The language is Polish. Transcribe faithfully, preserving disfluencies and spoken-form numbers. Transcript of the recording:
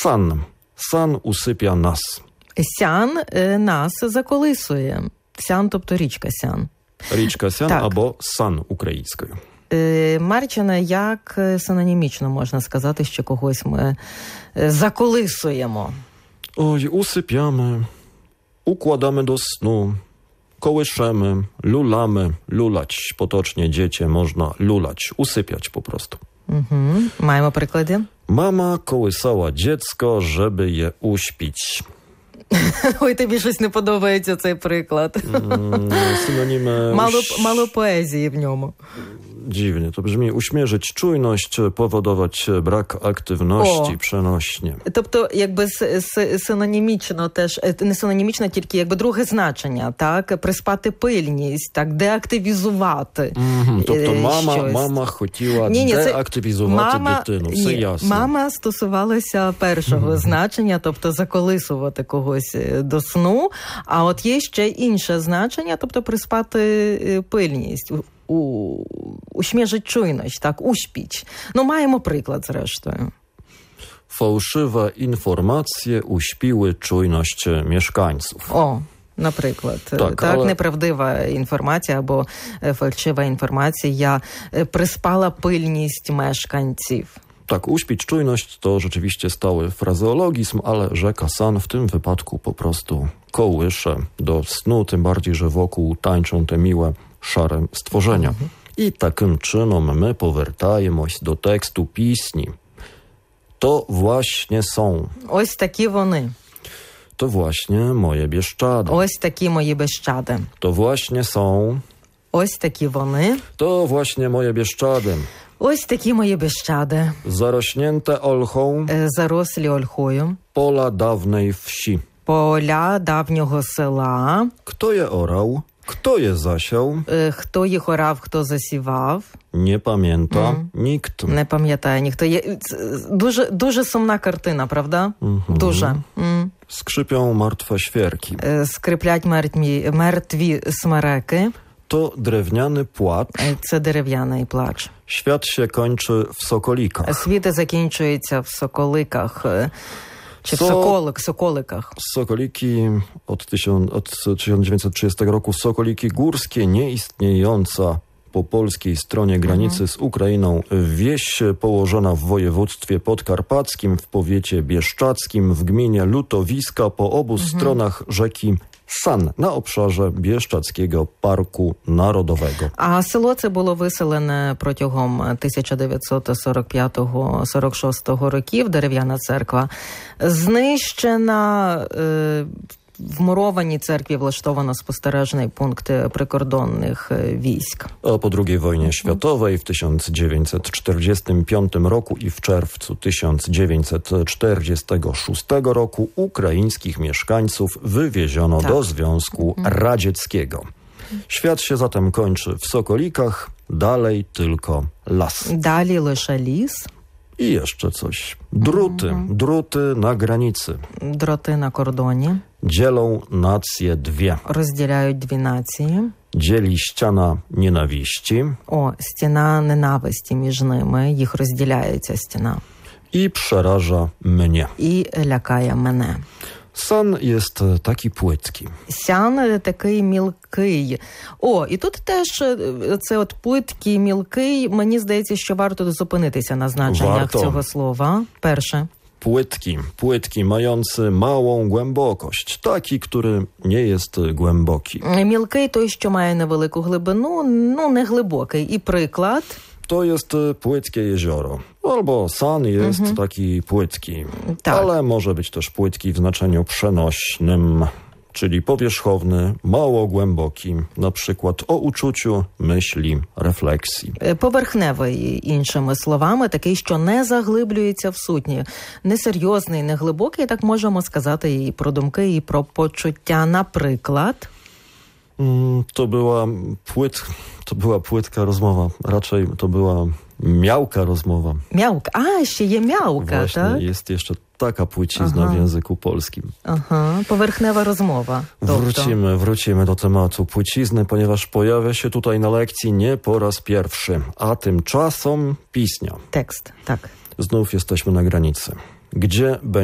San. San usypia nas. Сян е, нас заколисує. Сян, тобто річка Сян. Річка Сян Так. або Сан українською. Е, Марчина, як синонімічно можна сказати, що когось ми е, заколисуємо? Oj, usypiamy, układamy do snu, kołyszemy, lulamy, lulać. Potocznie dziecię można lulać, usypiać po prostu. Угу. Маємо приклади. Mama kołysała dziecko, żeby je uśpić. Ой, тобі щось не подобається цей приклад. Mm, synonimy... Мало, uś- мало поезії в ньому. Dziwnie to brzmi. Uśmierzyć czujność, powodować brak aktywności O. przenośnie. Тобто, якби с- с- синонімічно теж, е, не синонімічно, тільки якби друге значення, так? Приспати пильність, так, деактивізувати. Mhm, тобто е, мама, щось. мама хотіла Ні, ні, це деактивізувати дитину. Все ні, ясно. Мама стосувалася першого значення, тобто заколисувати когось е, до сну, а от є ще інше значення, тобто приспати е, пильність, у, у, uśmierzyć czujność, так, uśpić. No маємо приклад, зрештою. Fałszywe informacje uśpiły czujność mieszkańców. О, наприклад, Так, так, але- неправдива інформація або е, фальшива інформація е, приспала пильність мешканців. Tak, uśpić czujność to rzeczywiście stały frazeologizm, ale rzeka San w tym wypadku po prostu kołysze do snu, tym bardziej, że wokół tańczą te miłe, szare stworzenia. I takim czynom my powертаємось do tekstu pisni. To właśnie są, Ось такі вони, to właśnie moje bieszczady. ось такі мої безчади. To właśnie są, Ось такі вони, to właśnie moje bieszczady. ось такі мої безчади. Zarośnięte olchą Е, Зарослі ольхою, pola dawnej wsi. поля давнього села. Kto je orał? Kto je zasiał? Е, Хто їх орав, хто засівав, Nie pamięta Mhm. nikt. не пам'ятає ніхто. Є це дуже, дуже сумна картина, правда? Mhm. Дуже. М. Skrzypią martwe świerki. Е, Скриплять мертві, мертві смереки. To drewniany płacz. Е, Це дерев'яний плач. Świat się kończy w sokolikach. Світи закінчується в соколиках. е, Чи в Со- соколик, соколиках. Sokoliki od, tysiąc, od tysiąc dziewięćset trzydziestego roku, sokoliki górskie, nieistniejąca po polskiej stronie granicy z Ukrainą wieś położona w województwie podkarpackim, w powiecie bieszczackim, w gminie Lutowiska po obu stronach rzeki San na obszarze Bieszczackiego Parku Narodowego. А село це було виселене протягом тисяча дев'ятсот сорок п'ятого - сорок шостого років. Дерев'яна церква знищена. Е, В мурованій церкві влаштовано спостережний пункт прикордонних е, військ. A po drugiej wojnie światowej w tysiąc dziewięćset czterdziestym piątym roku i w czerwcu tysiąc dziewięćset czterdziestego szóstego roku ukraińskich mieszkańców wywieziono Tak. do Związku Radzieckiego. Świat się zatem kończy w Sokolikach, dalej tylko las. Далі лише ліс, I jeszcze coś. Druty, druty na granicy дроти на кордоні, dzielą nacje dwie. розділяють дві нації. Dzieli ściana nienawiści О, стіна ненависті між ними, їх розділяє ця стіна. i przeraża mnie. І лякає мене. San jest taki płytki. Сян такий мілкий. О, і тут теж е, це от плиткий, мілкий. Мені здається, що варто зупинитися на значеннях Варто. цього слова. Перше. Płytki, płytki mający małą głębokość. Taki, który nie jest głęboki. Мілкий той, що має невелику глибину, ну не глибокий. І приклад. To jest płytkie jezioro. Albo San jest taki płytki. Tak. Ale może być też płytki w znaczeniu przenośnym, czyli powierzchowny, mało głęboki. Na przykład o uczuciu, myśli, refleksji. Е, Поверхневий, іншими словами, такий, що не заглиблюється в сутні. Несерйозний, не глибокий, так можемо сказати і про думки, і про почуття. Наприклад, Mm, To była płyt, to była płytka rozmowa. Raczej to była miałka rozmowa. м'явка. А, ще є м'явка, Właśnie, так? jest jeszcze taka płycizna Aha. w języku polskim. Ага, поверхнева розмова. Тобто, Wrócimy, wrócimy do tematu płycizny, ponieważ pojawia się tutaj na lekcji nie po raz pierwszy. A tymczasem piśnia. текст, так. Znów jesteśmy na granicy. Gdzie